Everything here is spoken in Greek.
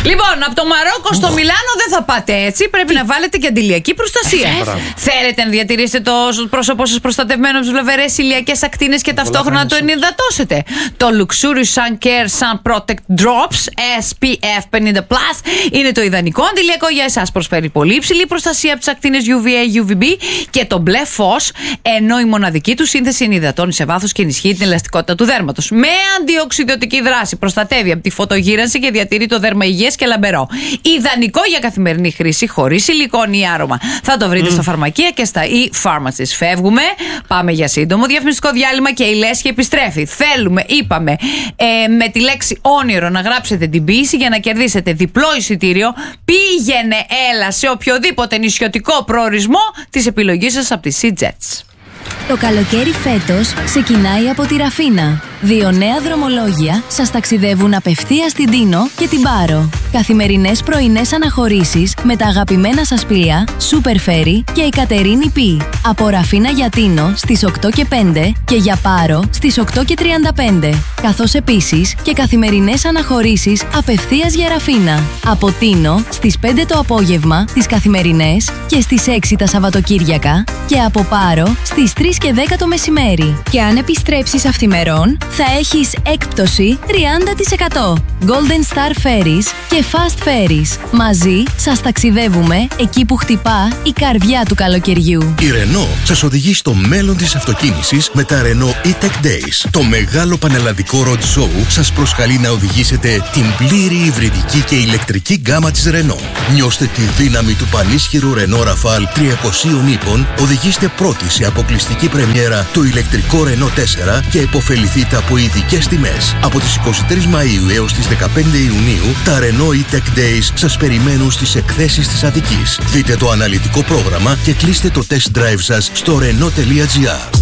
Λοιπόν, από το Μαρόκο στο Μιλάνο δεν θα πάτε έτσι. Πρέπει να βάλετε και αντιλιακή προστασία. Θέλετε να διατηρήσετε το πρόσωπό σας προστατευμένο από τις βλαβερές ηλιακές ακτίνες και ταυτόχρονα να το ενυδατώσετε. Το Luxurious Sun Care Sun Protect Drops SPF 50+ είναι το ιδανικό αντιλιακό για εσάς. Προσφέρει πολύ υψηλή προστασία από τις ακτίνες UVA, UVB και το μπλε φως, ενώ η μοναδική του σύνθεση ενυδατώνει σε βάθος και ενισχύει την ελαστικότητα του δέρματος. Με αντιοξυδωτική δράση προστατεύει από τη φωτογύρανση και διατηρεί το δέρμα υγιές και λαμπερό. Ιδανικό για καθημερινή χρήση, χωρίς υλικόνη ή άρωμα. Θα το βρείτε στα φαρμακεία και στα e-pharmacies. Φεύγουμε, πάμε για σύντομο διαφημιστικό διάλειμμα και η Λέσχη επιστρέφει. Θέλουμε, είπαμε, με τη λέξη όνειρο να γράψετε την ποίηση για να κερδίσετε διπλό εισιτήριο. Πήγαινε, έλα σε οποιοδήποτε νησιωτικό προορισμό της επιλογής σας από τη SeaJets. Το καλοκαίρι φέτος ξεκινάει από τη Ραφίνα. 2 νέα δρομολόγια σας ταξιδεύουν απευθείας στην Τίνο και την Πάρο. Καθημερινές πρωινές αναχωρήσεις με τα αγαπημένα σας πλοία Super Ferry και η Κατερίνη Π. Από Ραφίνα για Τίνο στις 8 και 5 και για Πάρο στις 8 και 35. Καθώς επίσης και καθημερινές αναχωρήσεις απευθείας για Ραφίνα. Από Τίνο στις 5 το απόγευμα τις καθημερινές και στις 6 τα Σαββατοκύριακα και από Πάρο στις 3 και 10 το μεσημέρι. Και αν επιστρέψεις αυθημερών, θα έχεις έκπτωση 30%. Golden Star Ferries και Fast Ferries. Μαζί σας ταξιδεύουμε εκεί που χτυπά η καρδιά του καλοκαιριού. Η Renault σας οδηγεί στο μέλλον της αυτοκίνησης με τα Renault E-Tech Days. Το μεγάλο πανελλαδικό road show σας προσκαλεί να οδηγήσετε την πλήρη υβριδική και ηλεκτρική γκάμα της Renault. Νιώστε τη δύναμη του πανίσχυρου Renault Rafale 300 ύπων, οδηγήστε πρώτοι σε αποκλειστική πρεμιέρα το ηλεκτρικό Renault 4 και υποφεληθείτε από ειδικές τιμές. Από τις 23 Μαΐου έως τις 15 Ιουνίου, τα Renault E-Tech Days σας περιμένουν στις εκθέσεις της Αττικής. Δείτε το αναλυτικό πρόγραμμα και κλείστε το test drive σας στο Renault.gr.